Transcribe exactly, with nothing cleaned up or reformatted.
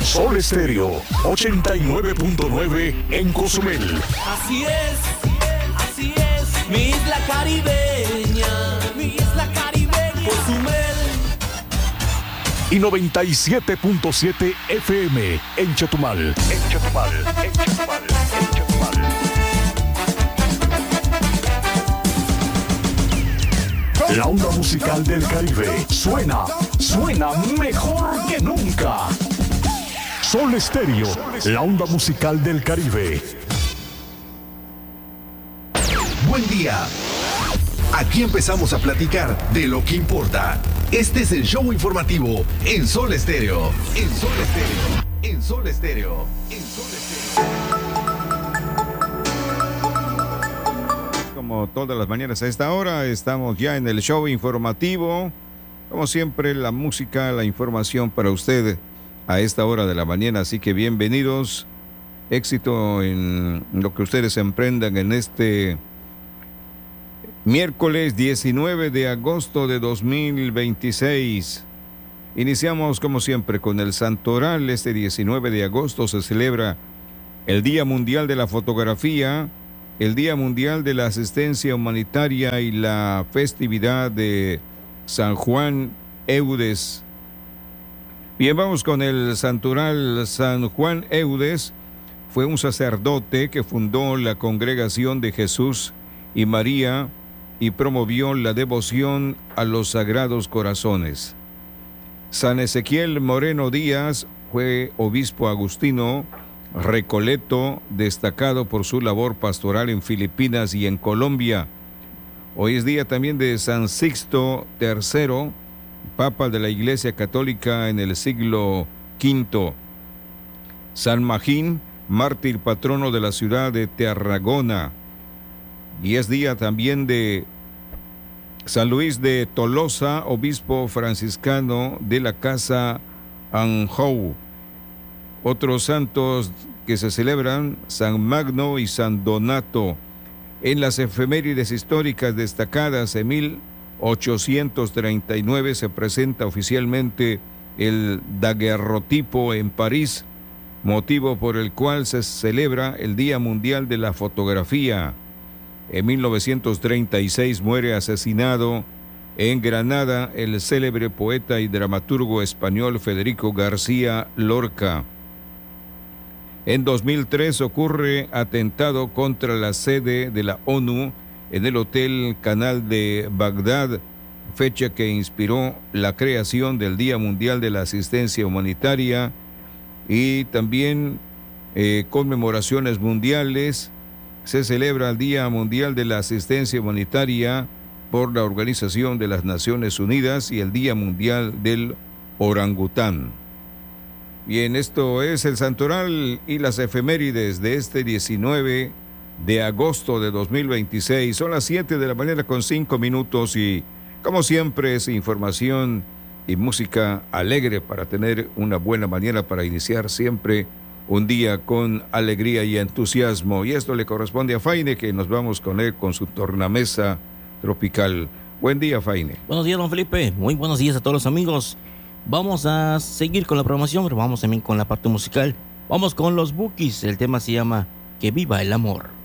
Sol Estéreo ochenta y nueve punto nueve en Cozumel. Así es, así es, mi isla caribeña, mi isla caribeña, Cozumel. Y noventa y siete punto siete F M en Chetumal. En Chetumal, en Chetumal, en Chetumal. La onda musical del Caribe suena, suena mejor que nunca. Sol Estéreo, la onda musical del Caribe. Buen día. Aquí empezamos a platicar de lo que importa. Este es el show informativo en Sol Estéreo. En Sol Estéreo. En Sol Estéreo. En Sol Estéreo. Como todas las mañanas a esta hora, estamos ya en el show informativo. Como siempre, la música, la información para usted a esta hora de la mañana. Así que bienvenidos. Éxito en lo que ustedes emprendan en este miércoles diecinueve de agosto de dos mil veintiséis. Iniciamos como siempre con el Santoral. Este diecinueve de agosto se celebra el Día Mundial de la Fotografía, el Día Mundial de la Asistencia Humanitaria y la festividad de San Juan Eudes. Bien, vamos con el Santoral. San Juan Eudes fue un sacerdote que fundó la Congregación de Jesús y María y promovió la devoción a los Sagrados Corazones. San Ezequiel Moreno Díaz fue obispo agustino recoleto, destacado por su labor pastoral en Filipinas y en Colombia. Hoy es día también de San Sixto tercero, Papa de la Iglesia Católica en el siglo quinto. San Magín, mártir patrono de la ciudad de Tarragona. Y es día también de San Luis de Tolosa, obispo franciscano de la Casa Anjou. Otros santos que se celebran, San Magno y San Donato. En las efemérides históricas destacadas, en mil ochocientos treinta y nueve se presenta oficialmente el daguerrotipo en París, motivo por el cual se celebra el Día Mundial de la Fotografía. En mil novecientos treinta y seis muere asesinado en Granada el célebre poeta y dramaturgo español Federico García Lorca. En dos mil tres ocurre atentado contra la sede de la ONU en el Hotel Canal de Bagdad, fecha que inspiró la creación del Día Mundial de la Asistencia Humanitaria y también eh, conmemoraciones mundiales. Se celebra el Día Mundial de la Asistencia Humanitaria por la Organización de las Naciones Unidas y el Día Mundial del Orangután. Bien, esto es el Santoral y las efemérides de este diecinueve de agosto de dos mil veintiséis. Son las siete de la mañana con cinco minutos y, como siempre, es información y música alegre para tener una buena mañana, para iniciar siempre un día con alegría y entusiasmo. Y esto le corresponde a Faine, que nos vamos con él con su tornamesa tropical. Buen día, Faine. Buenos días, don Felipe. Muy buenos días a todos los amigos. Vamos a seguir con la programación, pero vamos también con la parte musical. Vamos con los Bukis. El tema se llama Que Viva el Amor.